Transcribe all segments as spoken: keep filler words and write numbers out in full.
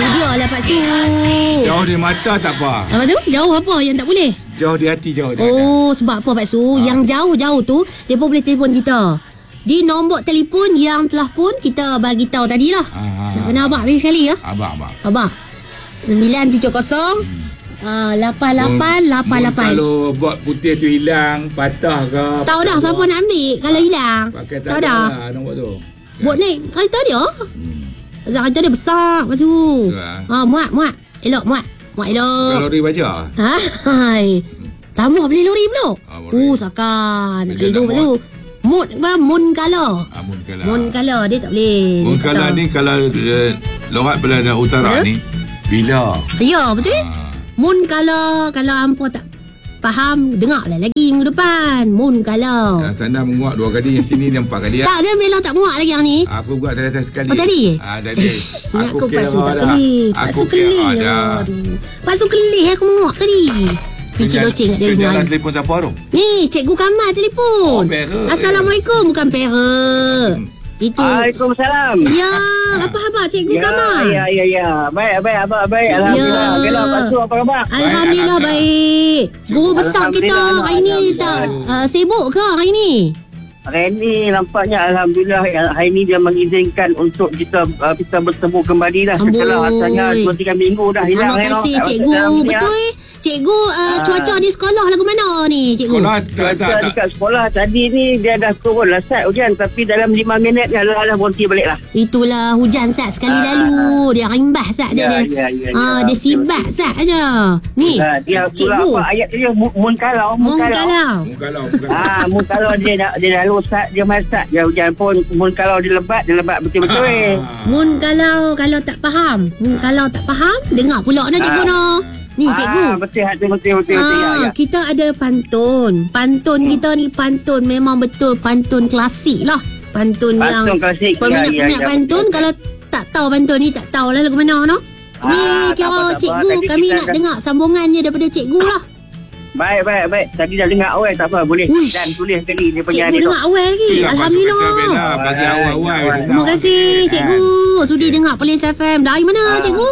Itu dia lah Pak Su. Jauh di mata tak apa. Apa tu? Jauh apa yang tak boleh? Jauh di hati jauh. Oh, sebab apa Pak Su? Ha. Yang jauh-jauh tu mereka boleh telefon kita di nombor telefon yang telah pun kita bagi tahu tadi lah. Ha. Nak kena abang lagi sekali ya? Abang, abang. Abang. sembilan tujuh kosong hmm. lapan lapan lapan lapan. Kalau bot putih tu hilang, patah ke? Tahu dah siapa nak ambil kalau hilang. Tahu dah. Lah, nombor tu. Bot ni kereta dia. Hmm. Kereta dia besar Pak Su. Ha, muat, muat. Elok, muat. Muat elok. Kalau lori baja. Ha, hai. Tambah beli lori pula. Oh, sakan. Nak beli dua Pak Su. Mood apa? Moon color. Ah, moon color. Moon color dia tak boleh. Moon color ni kalau uh, lorat Belanda Utara ni bila? Ya, betul. Ha. Moon color kalau hampa tak faham, dengarlah lagi minggu depan. Moon color. Yang sana menguak dua kali, yang sini dia empat kali. Tak, dia memang tak muak lagi yang ni. Aku buat tadi sekali. Oh, tadi? Ah, tadi. Aku, aku Pak Su tak kelih. Pak Su kelih. Aduh. Pak Su kelih aku menguak tadi. Picit loceng kat dia semua. Jangan telefon siapa tu? Ni, Cikgu Kamal telefon. Oh, Pera. Assalamualaikum, bukan Pera. Hmm. Itu. Waalaikumsalam. Ya, apa khabar Cikgu ya, Kamal? Ya, ya, ya. Baik, baik, abang, baik. Alhamdulillah. Ya. Okeylah, Pak Su apa khabar? Alhamdulillah baik. Guru besar kita hari ni tak uh, sibuk ke hari ni? Hari ni nampaknya Alhamdulillah hari ni dia mengizinkan untuk kita uh, kita bertemu kembali dah. Setelah asalnya dua tiga minggu dah hilang. Terima kasih Cikgu. Betul eh? Cikgu uh, cuaca di sekolah lagu mana ni Cikgu? Sekolah tak, tak, tak. Dekat sekolah tadi ni dia dah turun lah Sat hujan. Tapi dalam lima minit dia dah, dah berhenti balik lah. Itulah hujan Sat sekali uh, lalu. Dia rimbah Sat dia. Ya, dia, ya, ya, uh, ya, dia sibat Sat aja. Ni uh, dia Cikgu apa ayat dia mun kalau mun kalau. Mun kalau. Ah, mun kalau dia dah dia dah rosak dia masak dia hujan pun mun kalau dia lebat dia lebat betul-betul eh. Mun kalau kalau tak faham. Mun kalau tak faham dengar pula nak Cikgu no. Ni Cikgu. Ah, betul betul betul betul. Ah, ya, ya. Kita ada pantun. Pantun hmm. kita ni pantun memang betul pantun klasik lah. Pantun, pantun yang klasik. peminat-peminat ya, ya, pantun betul. Kalau tak tahu pantun ni tak tahulah lagu mana no. Ah, ni kira Cikgu kami nak dah dengar sambungannya daripada Cikgu lah. Baik, baik, baik. Tadi dah dengar awal tak apa. Boleh. Uish. Dan tulis sekali dia punya. Cikgu dengar awal lagi. Ya, Alhamdulillah. Bagi awal-awal. Terima kasih Cikgu. Sudi dengar Perlis F M. Dari mana Cikgu?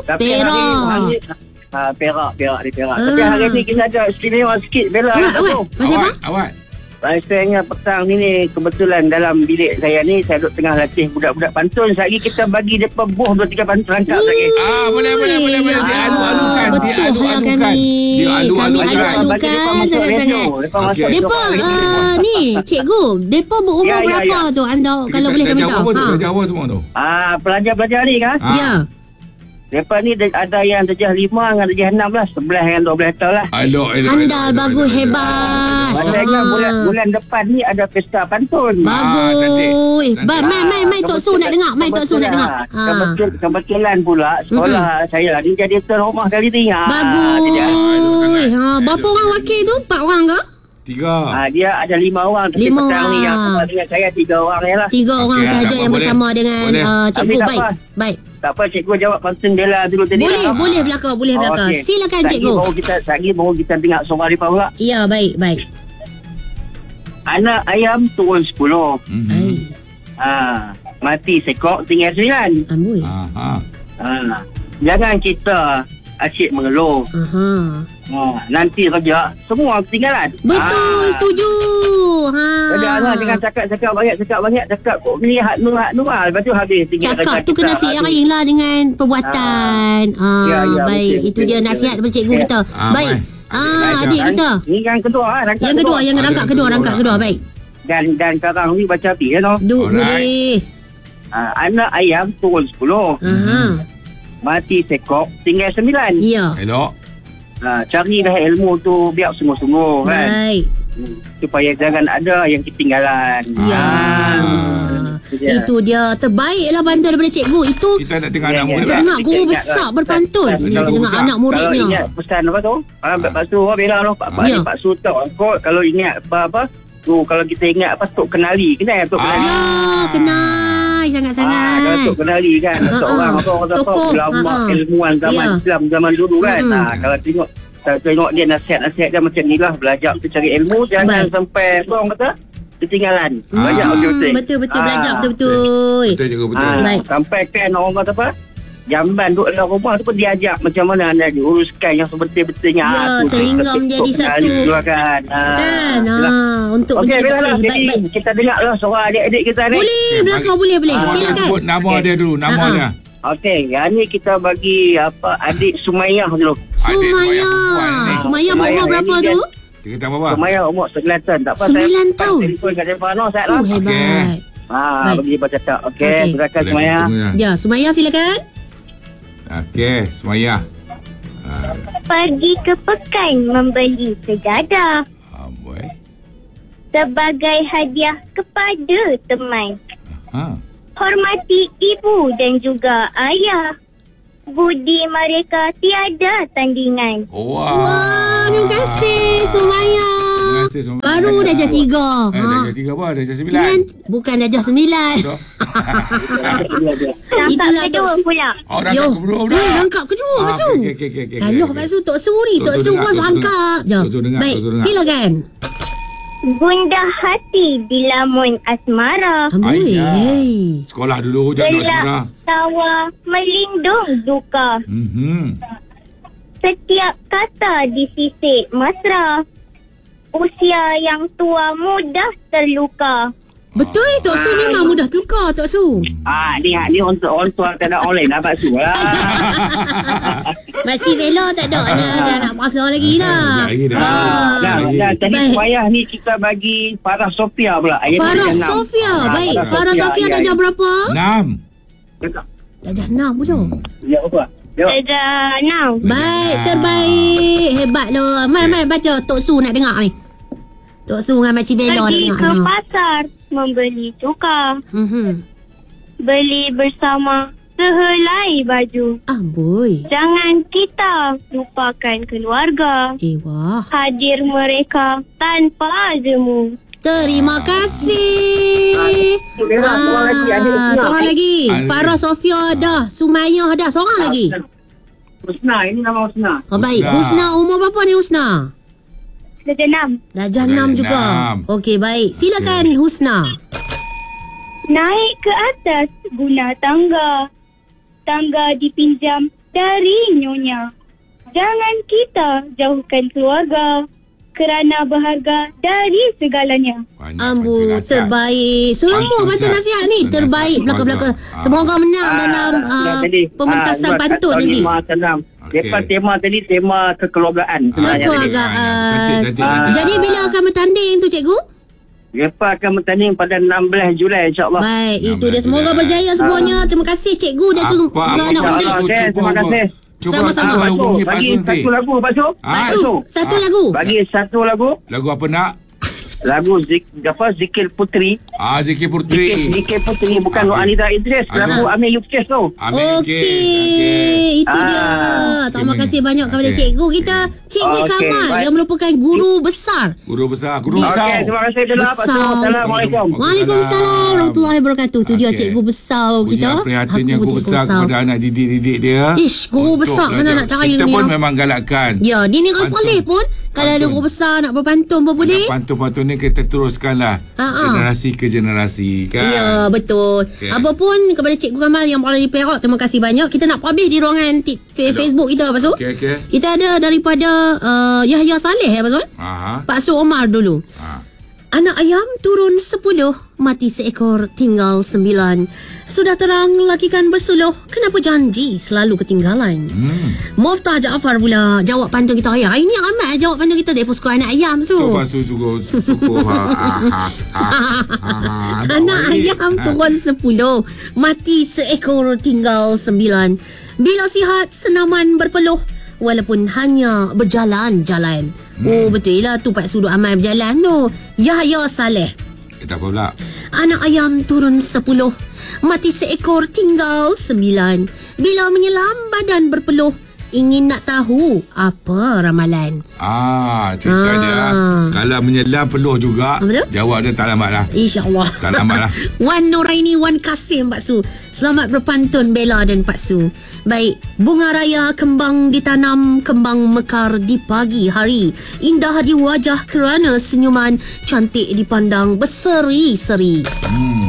Perak. Ha, Perak, Perak di Perak. Ah. Tapi hari ni kita ada istimewa sikit Bella. Awak, awak. Masih apa? Awak. Rasanya petang ni ni kebetulan dalam bilik saya ni saya duduk tengah latih budak-budak pantun. Sehari kita bagi depa buh dua tiga pantun rangkap lagi. Ah, boleh boleh boleh boleh. Dia adu-adukan, dia adu-adukan. Dia adu-adukan. Kami adu-adukan sangat-sangat. Depa ni Cikgu, depa berumur berapa tu anda kalau boleh kami tahu? Ha. Jawab semua tu. Ah, pelajar-pelajar ni kan? Ya. Mereka ni ada yang darjah lima dengan darjah enam belas. sebelas dengan dua belas tahun lah. Elok, elok. Handal, bagus, hebat. Maksudnya bulan, bulan depan ni ada pesta pantun. Bagus. Ba, mai, mai, mai Tok Su nak dengar. Mai Tok Su nak dengar. Ha. Kebetul, kebetulan pula sekolah mm-hmm. saya ni jadi tuan rumah kali ni. Ha. Bagus. Ha, berapa orang wakil tu? Empat orang ke? Tiga. Ha, dia ada lima orang. Tapi lima petang orang. Ni yang sama dengan saya tiga orang je lah. Tiga okay, orang saja yang boleh. Bersama dengan uh, Cikgu. Baik. Baik. Tak apa, Cikgu jawab pantun Bella dulu tadi. Boleh, lah. boleh belakang, boleh oh, belakang. Okay. Silakan Cikgu. Lagi baru kita, lagi baru kita dengar suara dia pula. Ya, baik, baik. Anak ayam turun sepuluh. Mm-hmm. Ha, mati sekok tinggal sembilan. Amboi. Ha. Ha. Jangan kita asyik mengeluh. Aha. Ha, nanti kerja semua ketinggalan. Betul, ha. Setuju. Ha. Jadi anak jangan cakap-cakap banyak, cakap banyak, cakap kok ni hak nu hak nu ah. Lepas tu habis tinggal cakap tu kena seiring lah dengan perbuatan. Ha. Ha. Ya, ya, baik, betul, itu betul, dia betul, nasihat daripada cikgu ya. kita. Ha, baik. Ah, adik kita. Ni yang kedua ah, rangkap yang kedua, kedua. yang rangkap kedua, rangkap kedua, baik. Dan dan sekarang ni baca api ya noh. Duk boleh. Ah, anak ayam turun sepuluh. Aha. Mati sekok tinggal sembilan. Ya. Elok. Ha, carilah ilmu tu biar sungguh-sungguh kan. Baik. Hmm, supaya jangan ada yang ketinggalan. Ya. Ah. Itu dia terbaiklah bantuan daripada cikgu. Itu kita nak tengok anak murid. Kita dengar guru besar berpantun. Kita dengar anak muridnya. Kalau ingat pesan apa tu? Ah, Pak Su bela noh. Pak Pak Su tahu kau kalau ingat apa-apa tu kalau kita ingat apa Tok Kenali. Kenal Tok Kenali? Ya, kenal sangat-sangat. Ah, kalau Tok Kenali kan, Tok orang apa orang apa ulama ilmuwan zaman Islam zaman dulu kan. Nah, kalau tengok tengok dia nasihat-nasihat dia macam nilah belajar untuk cari ilmu jangan sampai apa orang kata ketinggalan. Belajar betul-betul. Betul-betul belajar betul-betul. Betul juga betul. Baik. Sampai kan orang kata apa? jamban duduk dalam rumah tu pun diajak macam mana anda diuruskan yang sebetul-betulnya. Ya, ha, sehingga menjadi satu. Kan. Ha, kan. Ha, untuk okay, menjadi bersih. Baik, baik. Kita dengar lah suara adik-adik kita ni. Boleh, belakang boleh, boleh. Ah, Silakan. sebut nama dia dulu, nama Ha-ha. dia. Okey, yang ni kita bagi apa adik Sumayyah dulu. Sumaya. Sumaya berumur berapa tu? Dia kata apa? Sumayyah umur sembilan tahun. Tak apa, Sembilan saya tahun? telefon kat telefon no, saya Oh, lah. hebat. Ha, Baik. bagi bercakap. Okey, Okey. silakan Sumayyah. Ya, Sumaya silakan. Okey, Sumaya. Ah, Pergi ke Pekan membeli sejadah amboi. sebagai hadiah kepada teman. Ha. Hormati ibu dan juga ayah. Budi mereka tiada tandingan. Oh, Wah, terima kasih Sumaya. Terima kasih Sumaya. Baru darjah tiga. Eh, darjah tiga apa? Darjah sembilan. Sembilan. Bukan darjah sembilan. Nampak Itulah kedua Tok- pula. Oh, dah Yo, kat kedua eh, dah. rangkap kedua Ah, Pak Su. okey, okey, okey, okey, Kalau okey. Pak Su, Tok Su ni, Tok Tok Su Su dengar, pun Tok Su rangkap. dengar. Tok Su dengar, Baik, Tok Su dengar. silakan. Gundah hati di lamun asmara. Amboi. Ayah. Sekolah dulu, jangan nak sekolah. Gelak tawa melindung duka. Mhm. Setiap kata disisik mesra. Usia yang tua mudah terluka. Betul, Tok Su memang mudah tukar, Tok Su. Ah, ni ni untuk orang tua tak ada online lah Pak Su lah. Makcik Bella tak ada dah, dah nak pasal lagi lah. Lagi dah. Ah, dah, Lagi. dah. Tadi Baik. Sumayyah ni kita bagi Farah Sofia pula. Ayat Farah darjah enam. Sofia. Ah, Baik, Farah Sofia ya, darjah ya. berapa? Enam. Darjah enam pula. Ya, apa? Ya. Darjah enam. Baik, terbaik. Hebat loh. Mai, mai baca Tok Su nak dengar ni. Tok Su dengan Makcik Bella nak Pergi dengar. ke Ha. pasar membeli tukar. Mhm. Beli bersama sehelai baju. Amboi. Jangan kita lupakan keluarga. Eh, wah. Hadir mereka tanpa jemu. Terima kasih. Bella, seorang lagi, ada Ah, Husna. seorang lagi. Ada. Farah Sofia dah. Sumayyah dah. Seorang lagi. Husna, ini nama Husna. Oh, baik. Husna. Husna umur berapa ni Husna? Darjah enam. Darjah Darjah enam juga. enam. Okey, baik. Silakan Husna. Naik ke atas guna tangga. Tangga dipinjam dari nyonya. Jangan kita jauhkan keluarga. Kerana berharga dari segalanya. Banyak Ambu, bantu nasihat. terbaik. Semua Pantun bantu nasihat. nasihat ni Pantun terbaik nasihat. belaka-belaka. Ah. Semoga menang Ah, dalam ya, uh, tadi. pementasan Ah, pantun buat nanti. lima senam. Okey. Lepas tema tadi tema kekeluargaan sebenarnya. Kekeluargaan. Cantik, cantik, cantik. Ah. Jadi bila akan bertanding tu cikgu? Lepas akan bertanding pada enam belas Julai insya-Allah. Baik, enam itu dia. belas Semoga Julai. berjaya semuanya. Terima kasih cikgu dan Apa, juga apa, anak apa, muda. Insya-Allah. Cuba, Okey, cuba terima apa? kasih. Cuba Sama-sama. cuba Pak Su, hubungi Pak bagi Su nanti. satu lagu Pak Su. Ah. Pak Su. Satu Ah. lagu. Bagi satu lagu. Lagu apa nak? Lagu Zik, apa Zikir Putri. Ah, Zikir, Zikir Putri. Zikir Putri bukan Okey. Nur Anida Idris. Ah, Lagu ah. Amir Yukes tu. Amin. Okey, itu Ah. dia. Terima Okey, kasih okey. banyak kepada Okey. cikgu kita, Cikgu Okey, Kamal baik. yang merupakan guru besar. Guru besar, guru Okey, besar. terima kasih Dela Pak Su. Besar. Assalamualaikum. Waalaikumsalam warahmatullahi wabarakatuh. Tu dia Okey. cikgu besar kita. Punya prihatinnya Aku guru cikgu besar kepada anak didik-didik dia. Ish, guru untuk besar mana belajar. nak cari Kita ni, pun ah? memang galakkan. Ya, di negara Pantun. Perlis pun kalau ada Pantun. guru besar nak berpantun pun boleh. Pantun-pantun ni kita teruskanlah. Ha, ha. Generasi ke generasi kan. Ya, betul. Okey. Apa pun kepada Cikgu Kamal yang berada di Perak, terima kasih banyak. Kita nak publish di ruangan t- f- Facebook kita, Pak Su. Okey, okey. Kita ada daripada uh, Yahya Saleh, ya, Pak Su. Ha. Pak Su Omar dulu. Ha. Anak ayam turun sepuluh, mati seekor, tinggal sembilan. Sudah terang, lakikan bersuluh. Kenapa janji selalu ketinggalan? Hmm. Moftah Jaafar pula jawab pantun kita. Ya, ini amat jawab pantun kita. Dia pun suka anak ayam, Su. Tu pasu juga suka ha ha ha. ha, ha. Anak ayam turun sepuluh, mati seekor, tinggal sembilan. Bila sihat, senaman berpeluh, walaupun hanya berjalan-jalan. Hmm. Oh, betul lah tu Pak Sudut amal berjalan tu. Yahya Saleh. Eh, tak apa pula. Anak ayam turun sepuluh, mati seekor, tinggal sembilan. Bila menyelam, badan berpeluh, ingin nak tahu apa ramalan. Ah, cerita Ah. dia. Kalau menyelam peluh juga. Betul? Jawab dia tak lambat lah. InsyaAllah. Tak lambat lah. Wan Nuraini, Wan Kasim, Pak Su. Selamat berpantun Bella dan Pak Su. Baik, bunga raya kembang ditanam, kembang mekar di pagi hari. Indah di wajah kerana senyuman, cantik dipandang berseri-seri. Hmm.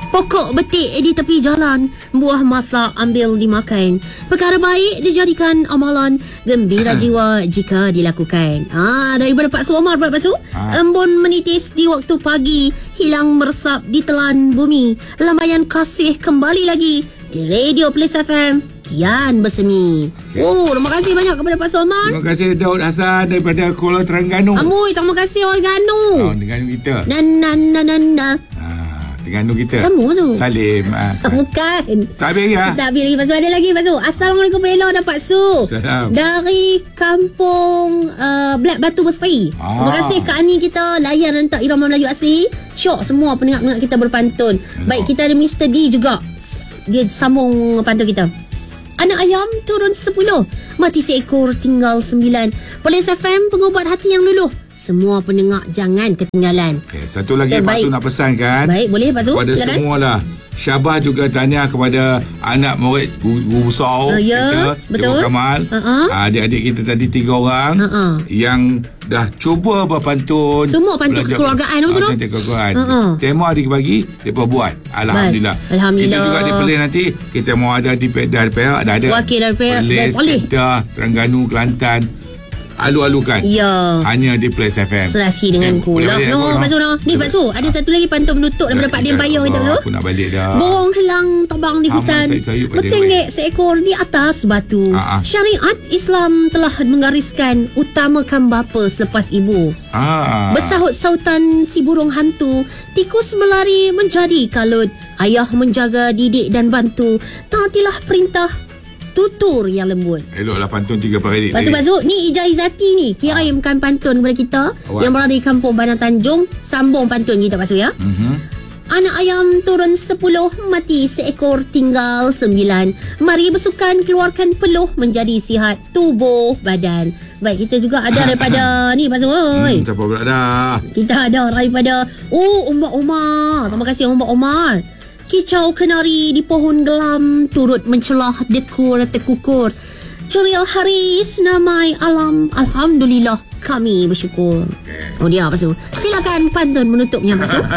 Pokok betik di tepi jalan, buah masak ambil dimakan. Perkara baik dijadikan amalan, gembira jiwa jika dilakukan. Ah, daripada Pak Su Omar pula Pak Su. Ah. Embun menitis di waktu pagi, hilang meresap di telan bumi. Lambaian kasih kembali lagi di Radio Plus F M. Kian bersemi. Oh, terima kasih banyak kepada Pak Su Omar. Terima kasih Daud Hasan daripada Kuala Terengganu. Amui, terima kasih orang Ganu. Oh, Terengganu kita. Na na na na na. Ah, Terengganu kita. Sama tu. Salim. Ah. Bukan. Tak habis ya? Tak habis lagi Pak Su. Ada lagi Pak Su. Assalamualaikum Pak Elo dan Pak Su. Salam. Dari kampung uh, Black Batu Besfai. Ah. Terima kasih Kak Ani kita layan rentak irama Melayu asli. Syok semua pendengar-pendengar kita berpantun. Baik, kita ada Mister D juga. Dia sambung pantun kita. Anak ayam turun sepuluh, mati seekor tinggal sembilan. Polis F M, pengubat hati yang luluh. Semua pendengar jangan ketinggalan. Okay, satu lagi Okay, Pak baik. Su nak pesan kan. Baik, boleh Pak Su? Kepada Silakan. semualah. Syabah juga tanya kepada anak murid guru besar Uh, ya, kita, betul. Cikgu Kamal. Uh-uh. Ah, adik-adik kita tadi tiga orang Uh-uh. yang dah cuba berpantun. Semua pantun belajar- kekeluargaan, apa Ah, tu? Pantun kekeluargaan. Uh-uh. Tema dibagi, mereka buat. Alhamdulillah. Baik. Alhamdulillah. Kita juga dipilih nanti. Kita mau ada di dari Perak, dah ada. Wakil dari Perak, Perlis, dari Perlis. Kedah, Terengganu, Kelantan. Alu-alukan. Ya. Hanya di Plus F M. Serasi Eh, dengan ku boleh lah. balik No, aku, Pak Su, no. Ni Pak Su, ada satu lagi pantun menutup daripada Pak Dian Payah kita, Pak Su. Aku nak balik dah. Burung helang terbang di Aman, hutan, sayup-sayup Pak Dian bertenggek seekor di atas batu. Ah, ah. Syariat Islam telah menggariskan utamakan bapa selepas ibu. Ah. Bersahut sautan si burung hantu, tikus melari menjadi kalut. Ayah menjaga, didik dan bantu. Taatilah perintah tutur yang lembut. Eloklah pantun tiga peradik. Lepas tu Pak Su, ni Ija Izzati ni kirimkan pantun kepada kita. Awak. Yang berada di kampung Bandar Tanjung. Sambung pantun kita Pak Su ya. Mhm. Anak ayam turun sepuluh, mati seekor tinggal sembilan. Mari bersukan keluarkan peluh, menjadi sihat tubuh badan. Baik, kita juga ada daripada ni Pak Su. Hmm, siapa pula dah? Kita ada daripada Oh, Umbak Omar. Terima kasih Umbak Omar. Kicau kenari di pohon gelam, turut mencelah dekur terkukur. Ceria hari senamai alam, alhamdulillah kami bersyukur. Oh dia Pak Su. Silakan pantun menutupnya Pak Su.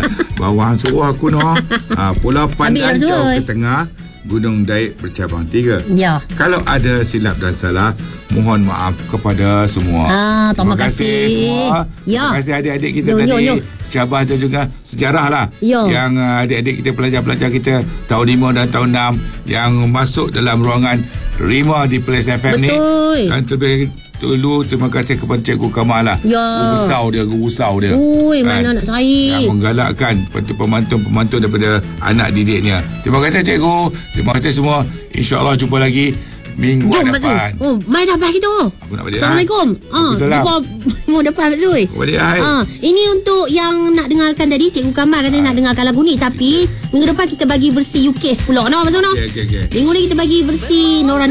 Bawah suruh aku noh. Ah, Pulau Pandan Habis, jauh Razul. ke tengah, Gunung Daik bercabang tiga. Ya. Kalau ada silap dan salah, mohon maaf kepada semua. Ah, terima kasih. semua. Ya. Terima kasih adik-adik kita Nyo, tadi. nyo, nyo. Cabah tu juga sejarah lah. Ya. Yang uh, adik-adik kita, pelajar-pelajar kita tahun lima dan tahun enam yang masuk dalam ruangan Rima di Plus F M ni. Betul. Dan terlebih dulu terima kasih kepada Cikgu Kamal lah. Ya. Guru besar dia, guru besar dia. Ui, Kan? mana nak cari. Yang menggalakkan pemantun-pemantun daripada anak didiknya. Terima kasih Cikgu. Terima kasih semua. InsyaAllah jumpa lagi minggu Jom Pak Su. depan. Oh, mai dah kita. Aku nak balik. Assalamualaikum. Ah, Waalaikumsalam. jumpa minggu depan Pak Su. Balik hai. Ah, ini untuk yang nak dengarkan tadi Cikgu Kamal katanya nak dengarkan lagu ni, tapi minggu depan kita bagi versi U K pula. No, Pak Su no. Okey, okey, okey. Minggu ni kita bagi versi Nora